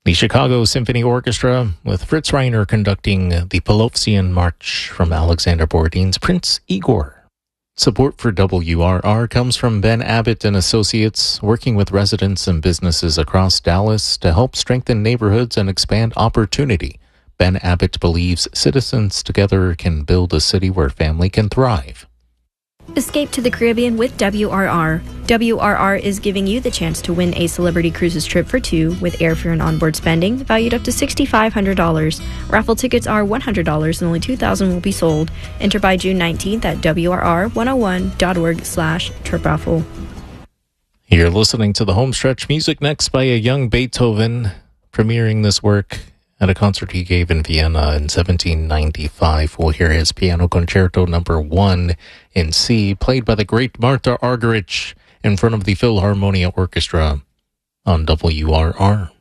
The Chicago Symphony Orchestra, with Fritz Reiner conducting the Pelovsian March from Alexander Borodin's Prince Igor. Support for WRR comes from Ben Abbott and Associates, working with residents and businesses across Dallas to help strengthen neighborhoods and expand opportunity. Ben Abbott believes citizens together can build a city where family can thrive. Escape to the Caribbean with WRR. WRR is giving you the chance to win a Celebrity Cruises trip for two with airfare and onboard spending valued up to $6,500. Raffle tickets are $100 and only 2,000 will be sold. Enter by June 19th at WRR101.org/trip raffle. You're listening to the Homestretch. Music next by a young Beethoven, premiering this work at a concert he gave in Vienna in 1795. We'll hear his Piano Concerto No. 1 in C, played by the great Martha Argerich in front of the Philharmonia Orchestra on WRR.